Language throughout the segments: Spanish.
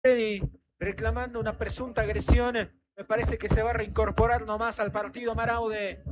Ready, reclamando una presunta agresión. Me parece que se va a reincorporar nomás al partido Maraude.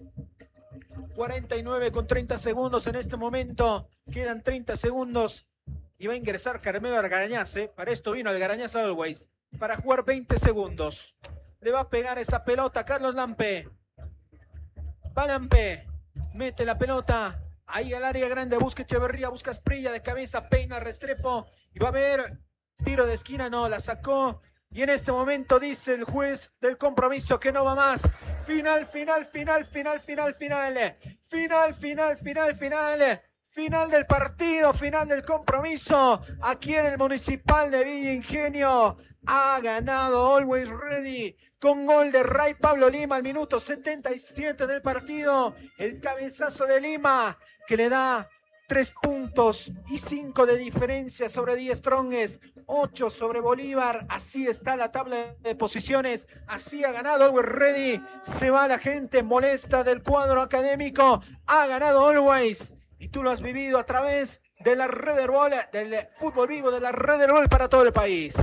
49 con 30 segundos en este momento. Quedan 30 segundos. Y va a ingresar Carmelo Algarañaz. Para esto vino Algarañaz Always. Para jugar 20 segundos. Le va a pegar esa pelota a Carlos Lampe. Va Lampe. Mete la pelota. Ahí al área grande. Busca Echeverría. Busca Asprilla de cabeza. Peina Restrepo. Y va a haber tiro de esquina. No, la sacó. Y en este momento dice el juez del compromiso que no va más. Final, final, final, final, final, final. Final, final, final, final. Final del partido, final del compromiso. Aquí en el Municipal de Villa Ingenio. Ha ganado Always Ready con gol de Ray Pablo Lima al minuto 77 del partido. El cabezazo de Lima que le da 3 puntos y 5 de diferencia sobre Die Strongest, 8 sobre Bolívar. Así está la tabla de posiciones. Así ha ganado Always Ready. Se va la gente molesta del cuadro académico. Ha ganado Always. Y tú lo has vivido a través de la Red Herbol, del fútbol vivo de la Red Herbol para todo el país.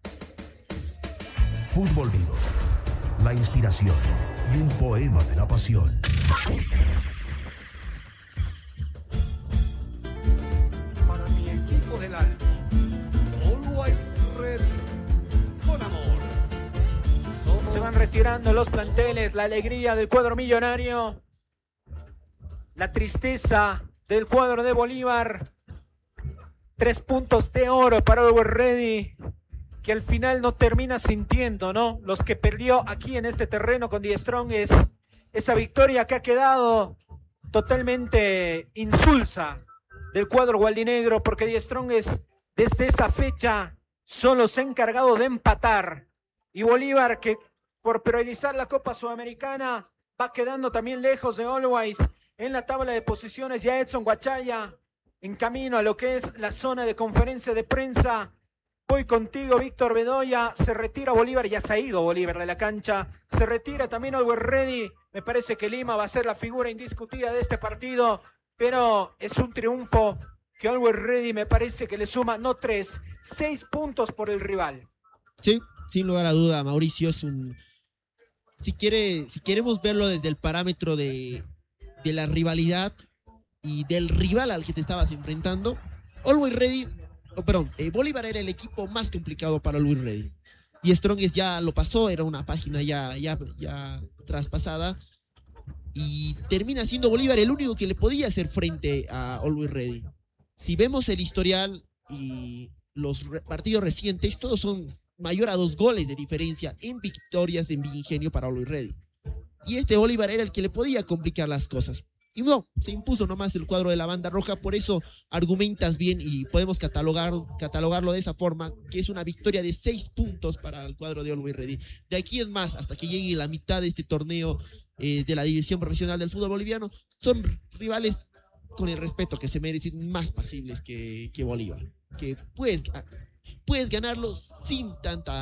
Fútbol vivo, la inspiración y un poema de la pasión. Para mi equipo del alma, Always Ready, con amor. Se van retirando los planteles, la alegría del cuadro millonario, la tristeza del cuadro de Bolívar. 3 puntos de oro para Always Ready, que al final no termina sintiendo, ¿no? Los que perdió aquí en este terreno con Die Strongest, esa victoria que ha quedado totalmente insulsa del cuadro gualdinegro, porque Die Strongest desde esa fecha solo se ha encargado de empatar. Y Bolívar, que por priorizar la Copa Sudamericana, va quedando también lejos de Always en la tabla de posiciones. Ya Edson Guachaya en camino a lo que es la zona de conferencia de prensa. Voy contigo, Víctor Bedoya. Se retira Bolívar, ya se ha ido Bolívar de la cancha. Se retira también Always Ready. Me parece que Lima va a ser la figura indiscutida de este partido, pero es un triunfo que Always Ready me parece que le suma no 3, 6 puntos por el rival. Sí, sin lugar a duda, Mauricio es un... Si queremos verlo desde el parámetro de la rivalidad y del rival al que te estabas enfrentando, Always Ready, Bolívar era el equipo más complicado para Always Ready. Y Strongest ya lo pasó, era una página ya traspasada, y termina siendo Bolívar el único que le podía hacer frente a Always Ready. Si vemos el historial y los partidos recientes, todos son mayor a 2 goles de diferencia en victorias en Villa Ingenio para Always Ready. Y este Bolívar era el que le podía complicar las cosas. Y no, se impuso nomás el cuadro de la banda roja. Por eso argumentas bien y podemos catalogarlo de esa forma, que es una victoria de 6 puntos para el cuadro de Always Ready. De aquí en más, hasta que llegue la mitad de este torneo de la división profesional del fútbol boliviano, son rivales con el respeto que se merecen, más pasibles que Bolívar, que puedes ganarlo sin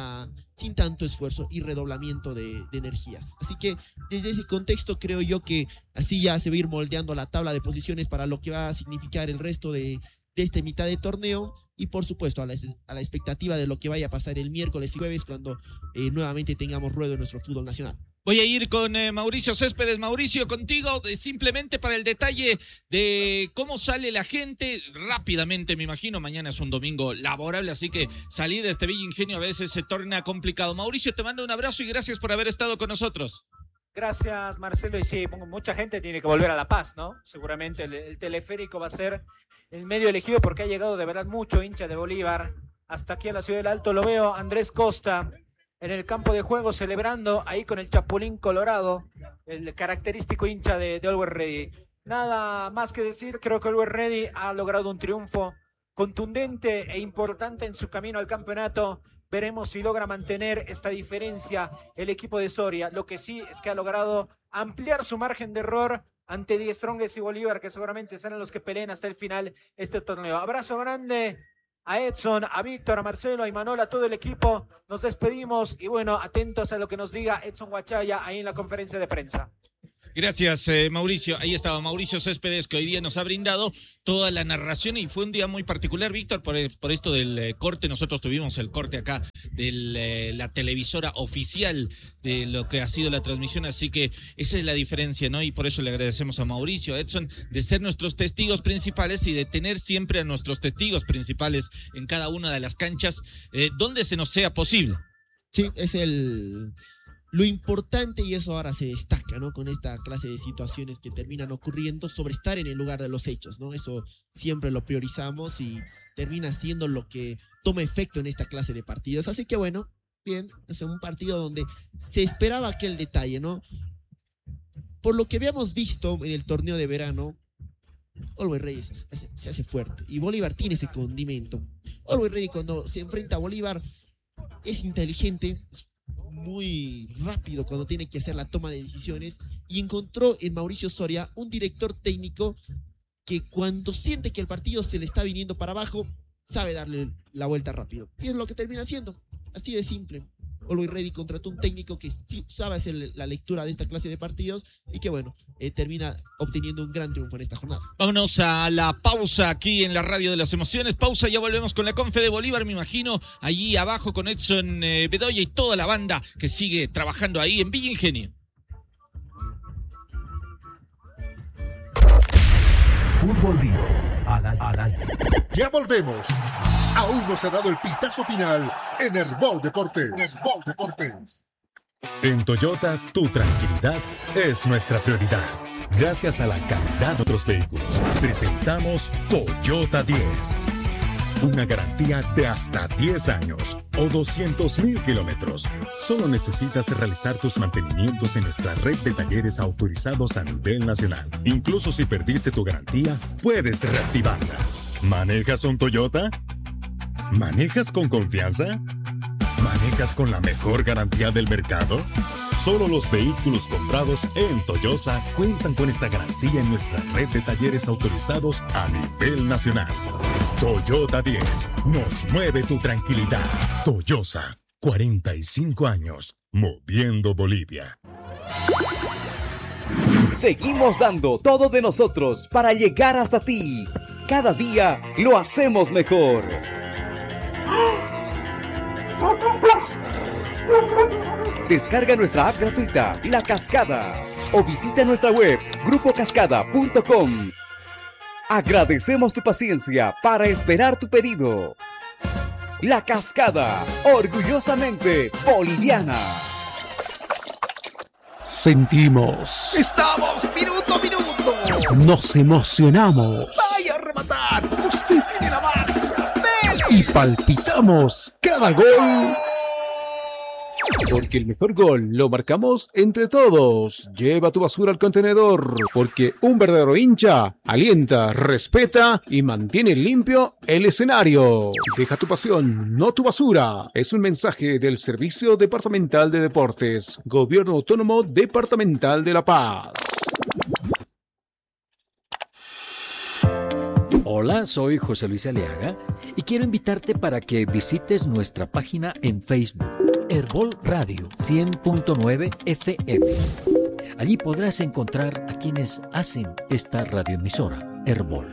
tanto esfuerzo y redoblamiento de energías. Así que desde ese contexto creo yo que así ya se va a ir moldeando la tabla de posiciones para lo que va a significar el resto de esta mitad de torneo, y por supuesto a la expectativa de lo que vaya a pasar el miércoles y jueves cuando nuevamente tengamos ruedo en nuestro fútbol nacional. Voy a ir con Mauricio Céspedes. Mauricio, contigo, simplemente para el detalle de cómo sale la gente rápidamente. Me imagino mañana es un domingo laborable, así que salir de este Villa Ingenio a veces se torna complicado. Mauricio, te mando un abrazo y gracias por haber estado con nosotros. Gracias, Marcelo. Y sí, mucha gente tiene que volver a La Paz, ¿no? Seguramente el teleférico va a ser el medio elegido, porque ha llegado de verdad mucho hincha de Bolívar hasta aquí a la Ciudad del Alto. Lo veo Andrés Costa en el campo de juego celebrando ahí con el Chapulín Colorado, el característico hincha de Always Ready. Nada más que decir, creo que Always Ready ha logrado un triunfo contundente e importante en su camino al campeonato. Veremos si logra mantener esta diferencia el equipo de Soria. Lo que sí es que ha logrado ampliar su margen de error ante Die Strongest y Bolívar, que seguramente serán los que peleen hasta el final este torneo. Abrazo grande a Edson, a Víctor, a Marcelo, a Imanol, a todo el equipo. Nos despedimos y bueno, atentos a lo que nos diga Edson Guachaya ahí en la conferencia de prensa. Gracias, Mauricio. Ahí estaba Mauricio Céspedes, que hoy día nos ha brindado toda la narración y fue un día muy particular, Víctor, por esto del corte. Nosotros tuvimos el corte acá de la televisora oficial de lo que ha sido la transmisión, así que esa es la diferencia, ¿no? Y por eso le agradecemos a Mauricio, a Edson, de ser nuestros testigos principales y de tener siempre a nuestros testigos principales en cada una de las canchas donde se nos sea posible. Sí, es lo importante, y eso ahora se destaca, ¿no? Con esta clase de situaciones que terminan ocurriendo, sobre estar en el lugar de los hechos, ¿no? Eso siempre lo priorizamos y termina siendo lo que toma efecto en esta clase de partidos. Así que bueno, bien, es un partido donde se esperaba aquel detalle, ¿no? Por lo que habíamos visto en el torneo de verano, Always Ready se hace fuerte y Bolívar tiene ese condimento. Always Ready, cuando se enfrenta a Bolívar, es inteligente, muy rápido cuando tiene que hacer la toma de decisiones, y encontró en Mauricio Soria un director técnico que cuando siente que el partido se le está viniendo para abajo, sabe darle la vuelta rápido, y es lo que termina haciendo, así de simple. Always Ready contrató un técnico que sí sabe hacer la lectura de esta clase de partidos y que bueno, termina obteniendo un gran triunfo en esta jornada. Vámonos a la pausa aquí en la Radio de las Emociones. Pausa, ya volvemos con la Confe de Bolívar, me imagino, allí abajo con Edson Bedoya y toda la banda que sigue trabajando ahí en Villa Ingenio. Fútbol Vivo al aire. Ya volvemos. Aún no se ha dado el pitazo final en Herbol Deportes. En Toyota, tu tranquilidad es nuestra prioridad. Gracias a la calidad de nuestros vehículos, presentamos Toyota 10. Una garantía de hasta 10 años o 200,000 kilómetros. Solo necesitas realizar tus mantenimientos en nuestra red de talleres autorizados a nivel nacional. Incluso si perdiste tu garantía, puedes reactivarla. ¿Manejas un Toyota? ¿Manejas con confianza? ¿Manejas con la mejor garantía del mercado? Solo los vehículos comprados en Toyosa cuentan con esta garantía en nuestra red de talleres autorizados a nivel nacional. Toyota 10, nos mueve tu tranquilidad. Toyosa, 45 años, moviendo Bolivia. Seguimos dando todo de nosotros para llegar hasta ti. Cada día lo hacemos mejor. Descarga nuestra app gratuita, La Cascada, o visita nuestra web, grupocascada.com. Agradecemos tu paciencia para esperar tu pedido. La Cascada, orgullosamente boliviana. Sentimos. Estamos minuto a minuto. Nos emocionamos. Vaya a rematar. Usted tiene la magia. ¡Dele! Y palpitamos cada gol. Porque el mejor gol lo marcamos entre todos. Lleva tu basura al contenedor, porque un verdadero hincha alienta, respeta y mantiene limpio el escenario. Deja tu pasión, no tu basura. Es un mensaje del Servicio Departamental de Deportes, Gobierno Autónomo Departamental de La Paz. Hola, soy José Luis Aliaga y quiero invitarte para que visites nuestra página en Facebook, Herbol Radio 100.9 FM. Allí podrás encontrar a quienes hacen esta radioemisora, Herbol.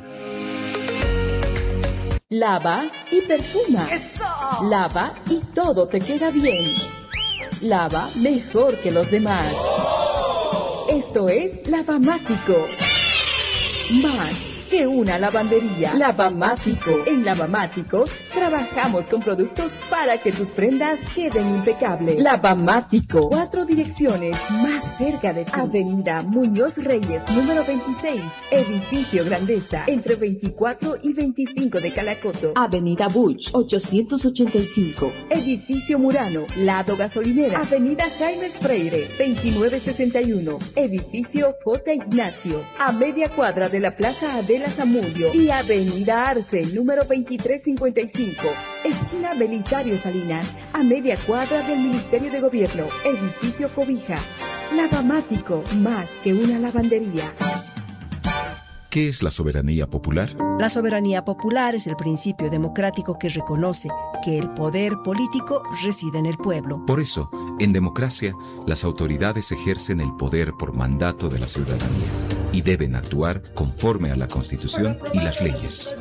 Lava y perfuma. ¡Eso! Lava y todo te queda bien. Lava mejor que los demás. Esto es Lavamático. Más que una lavandería. Lavamático. En Lavamático trabajamos con productos para que tus prendas queden impecables. Lavamático. 4 direcciones más cerca de ti. Avenida Muñoz Reyes, número 26. Edificio Grandeza, entre 24 y 25 de Calacoto. Avenida Buch, 885. Edificio Murano, lado gasolinera. Avenida Jaime Freire, 2961. Edificio J. Ignacio, a media cuadra de la Plaza Adela Zamudio. Y Avenida Arce, número 2355. Esquina Belisario Salinas, a media cuadra del Ministerio de Gobierno. Edificio Cobija. Lavamático, más que una lavandería. ¿Qué es la soberanía popular? La soberanía popular es el principio democrático que reconoce que el poder político reside en el pueblo. Por eso, En democracia, las autoridades ejercen el poder por mandato de la ciudadanía y deben actuar conforme a la Constitución y las leyes.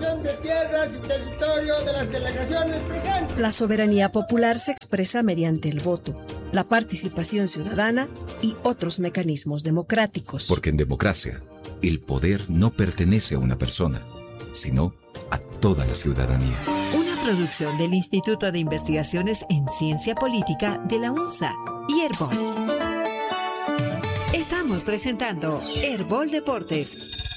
La soberanía popular se expresa mediante el voto, la participación ciudadana y otros mecanismos democráticos. Porque en democracia, el poder no pertenece a una persona, sino a toda la ciudadanía. Una producción del Instituto de Investigaciones en Ciencia Política de la UNSA y Herbol. Estamos presentando Herbol Deportes.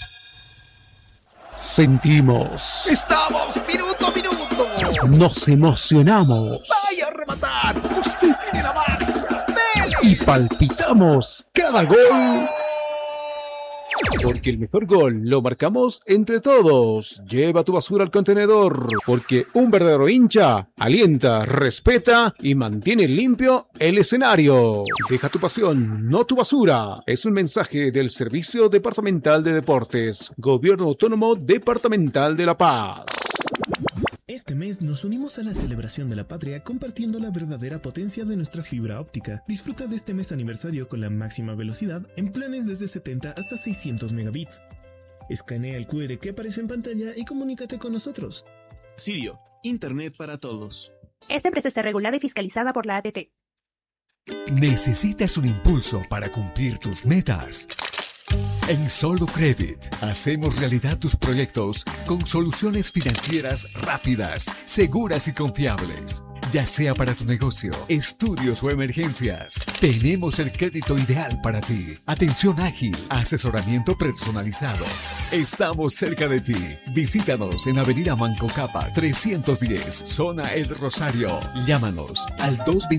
Sentimos. Estamos minuto a minuto. Nos emocionamos. Vaya a rematar. Usted tiene la magia. ¡Dele! Y palpitamos cada gol. Porque el mejor gol lo marcamos entre todos. Lleva tu basura al contenedor. Porque un verdadero hincha alienta, respeta y mantiene limpio el escenario. Deja tu pasión, no tu basura. Es un mensaje del Servicio Departamental de Deportes, Gobierno Autónomo Departamental de La Paz. Este mes nos unimos a la celebración de la patria compartiendo la verdadera potencia de nuestra fibra óptica. Disfruta de este mes aniversario con la máxima velocidad en planes desde 70 hasta 600 megabits. Escanea el QR que aparece en pantalla y comunícate con nosotros. Sirio, Internet para todos. Esta empresa está regulada y fiscalizada por la ATT. ¿Necesitas un impulso para cumplir tus metas? En Solucredit hacemos realidad tus proyectos con soluciones financieras rápidas, seguras y confiables. Ya sea para tu negocio, estudios o emergencias, tenemos el crédito ideal para ti. Atención ágil, asesoramiento personalizado. Estamos cerca de ti. Visítanos en Avenida Manco Capa 310, Zona El Rosario. Llámanos al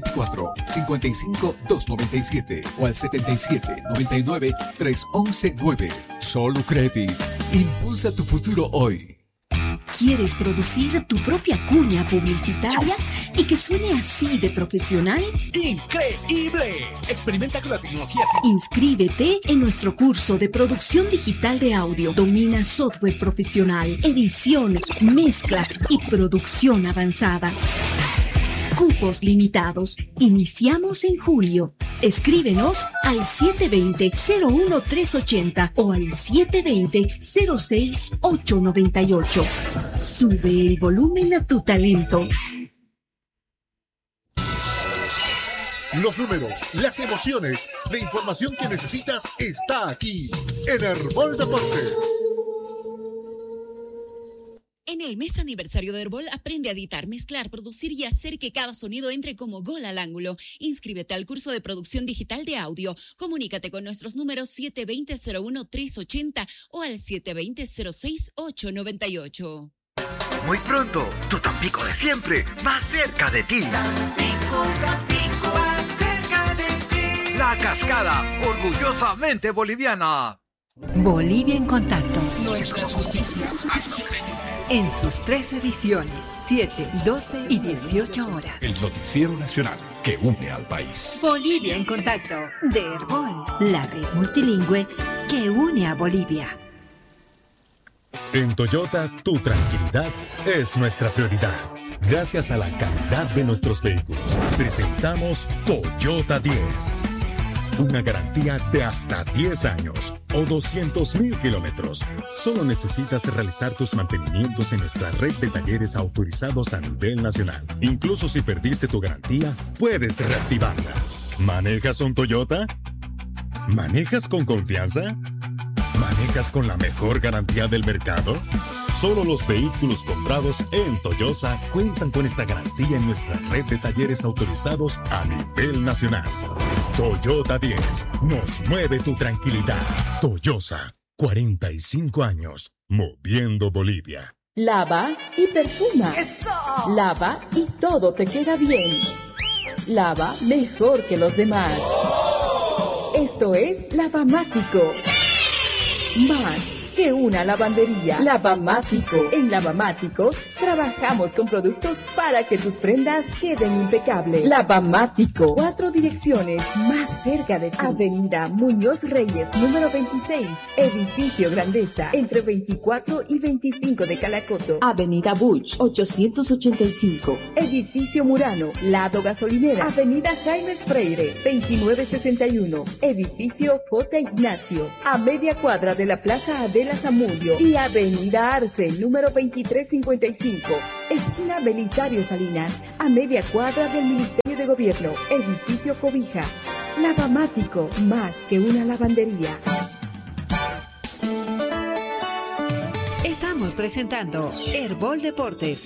224-55-297 o al 77-99-311-9. Solucredit. Impulsa tu futuro hoy. ¿Quieres producir tu propia cuña publicitaria y que suene así de profesional? ¡Increíble! Experimenta con la tecnología. Inscríbete en nuestro curso de producción digital de audio. Domina software profesional, edición, mezcla y producción avanzada. Cupos limitados. Iniciamos en julio. Escríbenos al 720-01380 o al 720-06898. Sube el volumen a tu talento. Los números, las emociones, la información que necesitas está aquí en Herbol Deportes. En el mes aniversario de Herbol, aprende a editar, mezclar, producir y hacer que cada sonido entre como gol al ángulo. Inscríbete al curso de producción digital de audio. Comunícate con nuestros números 720-01-380 o al 720-06-898. Muy pronto, tu Tampico de siempre, más cerca de ti. Tampico, más cerca de ti. La Cascada, orgullosamente boliviana. Bolivia en Contacto. Nuestras noticias en sus 3 ediciones, 7, 12 y 18 horas. El noticiero nacional que une al país. Bolivia en Contacto, de Herbol, la red multilingüe que une a Bolivia. En Toyota, tu tranquilidad es nuestra prioridad. Gracias a la calidad de nuestros vehículos, presentamos Toyota 10. Una garantía de hasta 10 años o 200,000 kilómetros. Solo necesitas realizar tus mantenimientos en nuestra red de talleres autorizados a nivel nacional. Incluso si perdiste tu garantía, puedes reactivarla. ¿Manejas un Toyota? ¿Manejas con confianza? ¿Manejas con la mejor garantía del mercado? Solo los vehículos comprados en Toyosa cuentan con esta garantía en nuestra red de talleres autorizados a nivel nacional. Toyota 10 nos mueve tu tranquilidad. Toyosa, 45 años, moviendo Bolivia. Lava y perfuma. ¡Eso! Lava y todo te queda bien. Lava mejor que los demás. Esto es Lavamático. Más que una lavandería. Lavamático. En Lavamáticos Trabajamos con productos para que tus prendas queden impecables. Lavamático, 4 direcciones más cerca de ti. Avenida Muñoz Reyes, número 26, Edificio Grandeza, entre 24 y 25 de Calacoto. Avenida Buch, 885, Edificio Murano, lado gasolinera. Avenida Jaime Freire, 2961, Edificio J. Ignacio, a media cuadra de la Plaza Adela Zamudio. Y Avenida Arce, número 2355, esquina Belisario Salinas, a media cuadra del Ministerio de Gobierno, Edificio Cobija. Lavamático, más que una lavandería. Estamos presentando Herbol Deportes.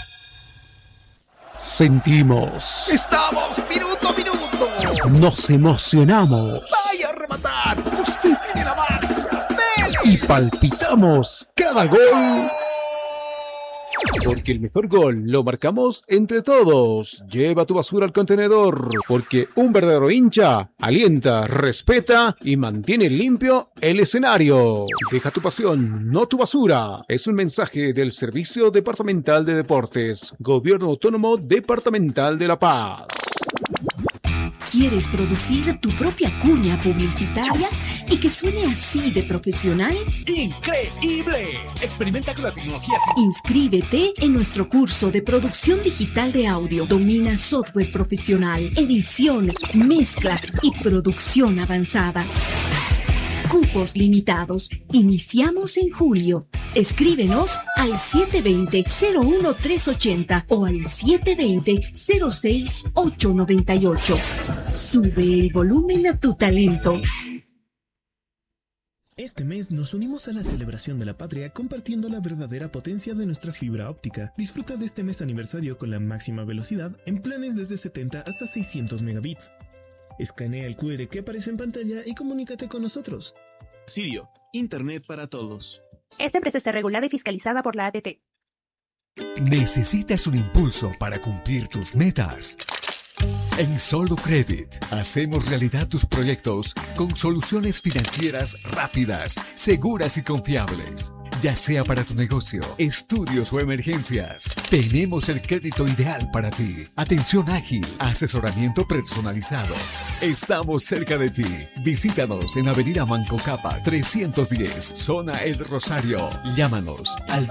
Sentimos. Estamos minuto a minuto. Nos emocionamos. Vaya a rematar. Usted tiene la magia. Y palpitamos cada gol. Porque el mejor gol lo marcamos entre todos. Lleva tu basura al contenedor. Porque un verdadero hincha alienta, respeta y mantiene limpio el escenario. Deja tu pasión, no tu basura. Es un mensaje del Servicio Departamental de Deportes, Gobierno Autónomo Departamental de La Paz. ¿Quieres producir tu propia cuña publicitaria y que suene así de profesional? ¡Increíble! Experimenta con la tecnología. Inscríbete en nuestro curso de producción digital de audio. Domina software profesional, edición, mezcla y producción avanzada. Cupos limitados. Iniciamos en julio. Escríbenos al 720-01380 o al 720-06898. Sube el volumen a tu talento. Este mes nos unimos a la celebración de la patria compartiendo la verdadera potencia de nuestra fibra óptica. Disfruta de este mes aniversario con la máxima velocidad en planes desde 70 hasta 600 megabits. Escanea el QR que aparece en pantalla y comunícate con nosotros. Sirio, Internet para todos. Esta empresa está regulada y fiscalizada por la ATT. ¿Necesitas un impulso para cumplir tus metas? En Solo Credit hacemos realidad tus proyectos con soluciones financieras rápidas, seguras y confiables. Ya sea para tu negocio, estudios o emergencias, tenemos el crédito ideal para ti. Atención ágil, asesoramiento personalizado. Estamos cerca de ti. Visítanos en Avenida Manco Capa 310, Zona El Rosario. Llámanos al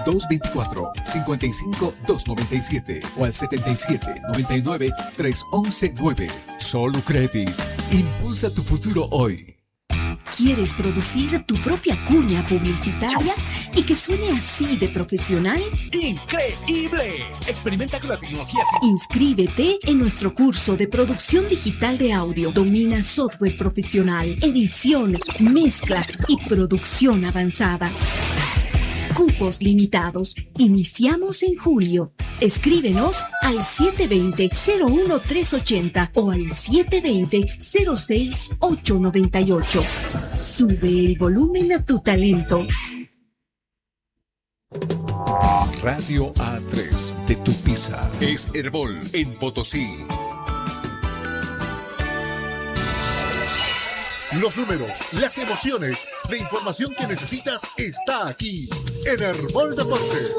224-55-297 o al 77-99-311-9. Solo Credit. Impulsa tu futuro hoy. ¿Quieres producir tu propia cuña publicitaria y que suene así de profesional? ¡Increíble! Experimenta con la tecnología. Inscríbete en nuestro curso de producción digital de audio. Domina software profesional, edición, mezcla y producción avanzada. Cupos limitados. Iniciamos en julio. Escríbenos al 720-01380 o al 720-06898. Sube el volumen a tu talento. Radio A3 de Tupiza es Herbol en Potosí. Los números, las emociones, la información que necesitas está aquí en Herbol Deportes.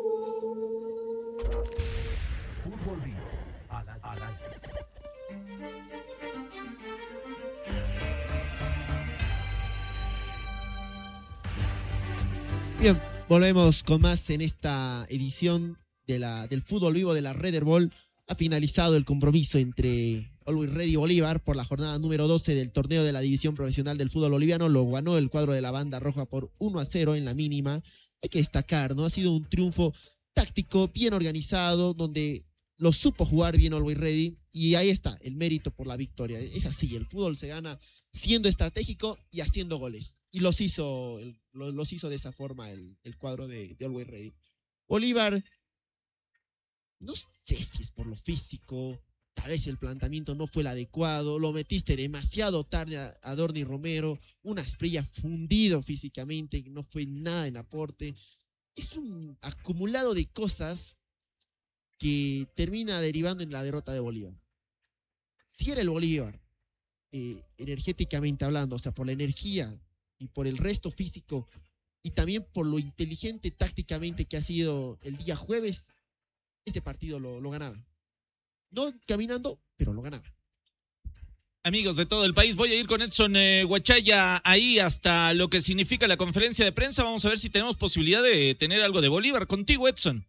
Bien, volvemos con más en esta edición del fútbol vivo de la Red Herbol. Ha finalizado el compromiso entre Always Ready y Bolívar por la jornada número 12 del torneo de la División Profesional del Fútbol Boliviano. Lo ganó el cuadro de la Banda Roja por 1-0 en la mínima. Hay que destacar, ¿no? Ha sido un triunfo táctico, bien organizado, donde lo supo jugar bien Always Ready, y ahí está el mérito por la victoria. Es así, el fútbol se gana siendo estratégico y haciendo goles. Y los hizo de esa forma el cuadro de Always Ready. Bolívar, no sé si es por lo físico, tal vez el planteamiento no fue el adecuado, lo metiste demasiado tarde a Dorni Romero, una Asprilla fundido físicamente, no fue nada en aporte. Es un acumulado de cosas que termina derivando en la derrota de Bolívar. Si era el Bolívar, energéticamente hablando, o sea, por la energía y por el resto físico y también por lo inteligente tácticamente que ha sido el día jueves, este partido lo ganaba. No caminando, pero lo ganaba. Amigos de todo el país, voy a ir con Edson Huachaya ahí hasta lo que significa la conferencia de prensa. Vamos a ver si tenemos posibilidad de tener algo de Bolívar. Contigo, Edson.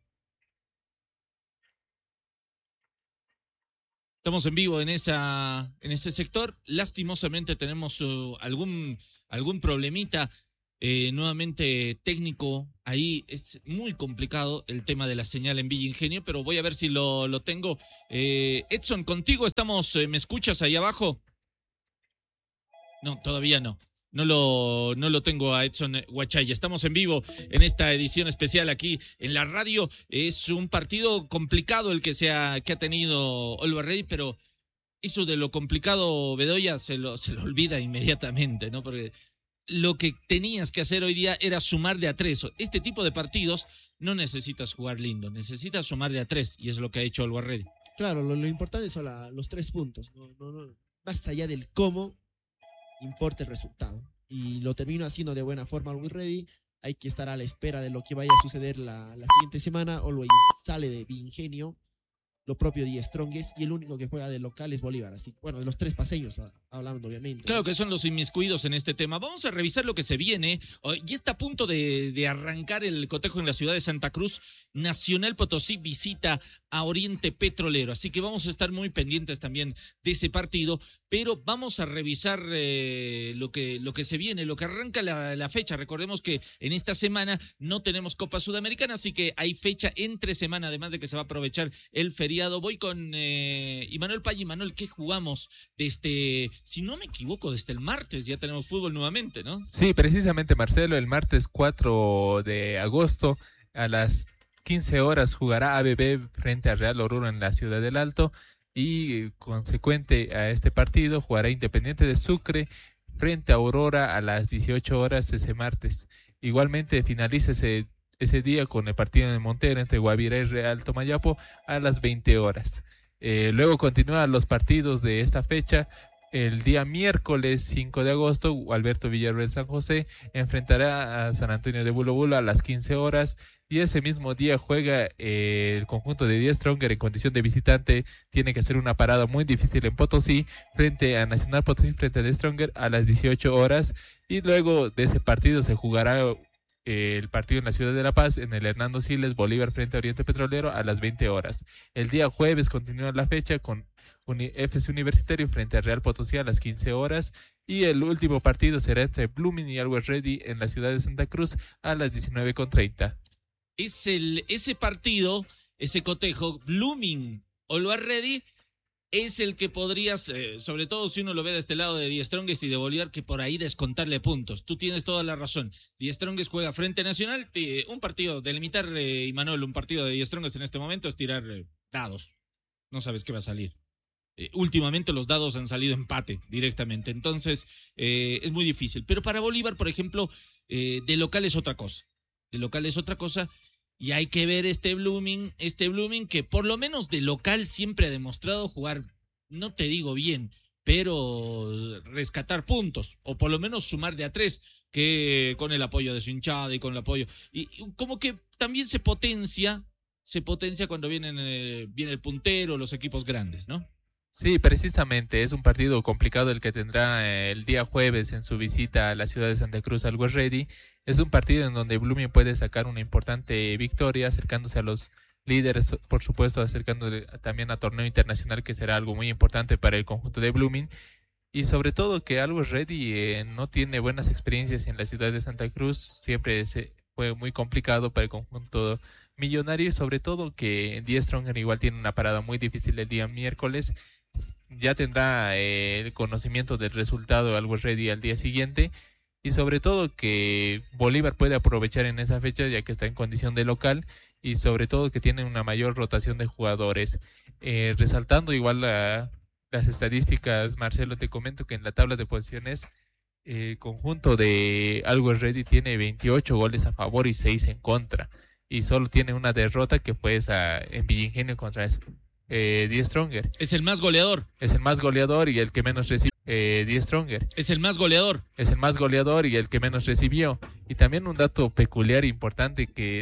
Estamos en vivo en ese sector. Lastimosamente tenemos algún problemita nuevamente técnico. Ahí es muy complicado el tema de la señal en Villa Ingenio, pero voy a ver si lo tengo. Edson, contigo estamos. ¿Me escuchas ahí abajo? No, todavía no. No lo tengo a Edson Huachaya. Estamos en vivo en esta edición especial aquí en la radio. Es un partido complicado el que ha tenido Always Ready, pero eso de lo complicado, Bedoya, se lo olvida inmediatamente, ¿no? Porque lo que tenías que hacer hoy día era sumar de a 3. Este tipo de partidos no necesitas jugar lindo, necesitas sumar de a 3, y es lo que ha hecho Always Ready. Claro, lo importante son los 3 puntos. No, más allá del cómo, importa el resultado. Y lo termino haciendo de buena forma Always Ready. Hay que estar a la espera de lo que vaya a suceder la siguiente semana. Always sale de Ingenio, lo propio de Strongest, y el único que juega de local es Bolívar. Así, bueno, de los 3 paseños hablando, obviamente. Claro que son los inmiscuidos en este tema. Vamos a revisar lo que se viene. Ya está a punto de arrancar el cotejo en la ciudad de Santa Cruz. Nacional Potosí visita a Oriente Petrolero, así que vamos a estar muy pendientes también de ese partido, pero vamos a revisar lo que se viene, lo que arranca la fecha. Recordemos que en esta semana no tenemos Copa Sudamericana, así que hay fecha entre semana, además de que se va a aprovechar el feriado. Voy con Imanol Paya. Imanol, ¿qué jugamos si no me equivoco, desde el martes ya tenemos fútbol nuevamente, ¿no? Sí, precisamente, Marcelo, el martes 4 de agosto a las 15 horas jugará ABB frente a Real Oruro en la Ciudad del Alto, y consecuente a este partido jugará Independiente de Sucre frente a Aurora a las 18 horas ese martes. Igualmente finaliza ese día con el partido de Montero entre Guavirá y Real Tomayapo a las 20 horas. Luego continúan los partidos de esta fecha. El día miércoles 5 de agosto, Alberto Villarreal San José enfrentará a San Antonio de Bulo Bulo a las 15 horas. Y ese mismo día juega el conjunto de Die Stronger en condición de visitante. Tiene que hacer una parada muy difícil en Potosí frente a Nacional Potosí, frente a Die Stronger a las 18 horas. Y luego de ese partido se jugará el partido en la ciudad de La Paz, en el Hernando Siles, Bolívar frente a Oriente Petrolero a las 20 horas. El día jueves continúa la fecha con FC Universitario frente a Real Potosí a las 15 horas. Y el último partido será entre Blooming y Always Ready en la ciudad de Santa Cruz a las 19:30. Ese partido, ese cotejo, Blooming Always Ready, es el que podrías, sobre todo si uno lo ve de este lado de Die Strongest y de Bolívar, que por ahí descontarle puntos. Tú tienes toda la razón. Die Strongest juega frente Nacional, un partido, delimitar, Imanol, un partido de Die Strongest en este momento es tirar dados. No sabes qué va a salir. Últimamente los dados han salido empate directamente, entonces es muy difícil. Pero para Bolívar, por ejemplo, de local es otra cosa. De local es otra cosa, y hay que ver este Blooming que por lo menos de local siempre ha demostrado jugar, no te digo bien, pero rescatar puntos, o por lo menos sumar de a 3, que con el apoyo de su hinchada y con el apoyo, y como que también se potencia cuando viene el puntero, los equipos grandes, ¿no? Sí, precisamente, es un partido complicado el que tendrá el día jueves en su visita a la ciudad de Santa Cruz al Always Ready. Es un partido en donde Blooming puede sacar una importante victoria, acercándose a los líderes, por supuesto, acercándose también a torneo internacional, que será algo muy importante para el conjunto de Blooming. Y sobre todo que Always Ready no tiene buenas experiencias en la ciudad de Santa Cruz, siempre fue muy complicado para el conjunto millonario, y sobre todo que Die Stronger igual tiene una parada muy difícil el día miércoles. Ya tendrá el conocimiento del resultado de Always Ready al día siguiente, y sobre todo que Bolívar puede aprovechar en esa fecha ya que está en condición de local, y sobre todo que tiene una mayor rotación de jugadores. Resaltando igual las estadísticas, Marcelo, te comento que en la tabla de posiciones el conjunto de Always Ready tiene 28 goles a favor y 6 en contra, y solo tiene una derrota que fue en Villa Ingenio contra Die Stronger. Es el más goleador. Es el más goleador y el que menos recibe. Die Stronger. Es el más goleador. Es el más goleador y el que menos recibió. Y también un dato peculiar importante que